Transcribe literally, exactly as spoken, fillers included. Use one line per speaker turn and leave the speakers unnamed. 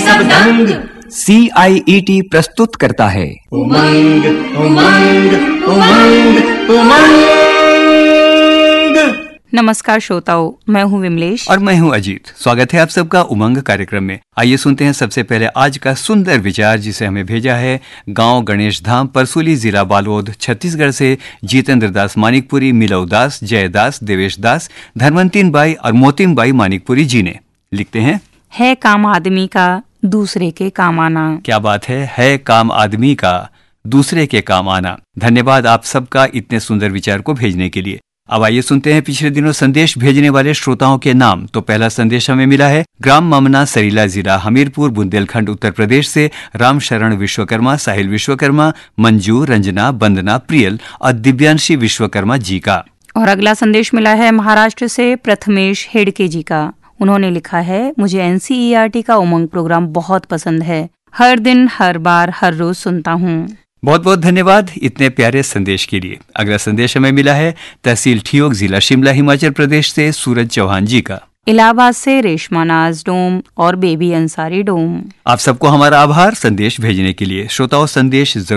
सब दंग।
सी आई E T प्रस्तुत करता है
उमंग उमंग उमंग उमंग।
नमस्कार श्रोताओं, मैं हूँ विमलेश
और मैं हूँ अजीत। स्वागत है आप सबका उमंग कार्यक्रम में। आइए सुनते हैं सबसे पहले आज का सुंदर विचार, जिसे हमें भेजा है गांव गणेश धाम, परसुली, जिला बालोद, छत्तीसगढ़ से जितेंद्र दास मानिकपुरी, मिलव दास, जयदास, देवेश दास, धर्मंतीन बाई और मोतिम बाई मानिकपुरी जी ने। लिखते हैं,
है काम आदमी का दूसरे के काम आना।
क्या बात है, है काम आदमी का दूसरे के काम आना। धन्यवाद आप सबका इतने सुंदर विचार को भेजने के लिए। अब आइए सुनते हैं पिछले दिनों संदेश भेजने वाले श्रोताओं के नाम। तो पहला संदेश हमें मिला है ग्राम ममना, सरीला, जिला हमीरपुर, बुंदेलखंड, उत्तर प्रदेश से राम शरण विश्वकर्मा, साहिल विश्वकर्मा, मंजू, रंजना, वंदना, प्रियल और दिव्यांशी विश्वकर्मा जी का।
और अगला संदेश मिला है महाराष्ट्र से प्रथमेश हेडके जी का। उन्होंने लिखा है, मुझे N C E R T का उमंग प्रोग्राम बहुत पसंद है। हर दिन, हर बार, हर रोज सुनता हूँ।
बहुत बहुत धन्यवाद इतने प्यारे संदेश के लिए। अगला संदेश हमें मिला है तहसील ठियोग, जिला शिमला, हिमाचल प्रदेश से सूरज चौहान जी का।
इलाहाबाद से रेशमा नाज डोम और बेबी अंसारी डोम।
आप सबको हमारा आभार संदेश भेजने के लिए। श्रोताओं, संदेश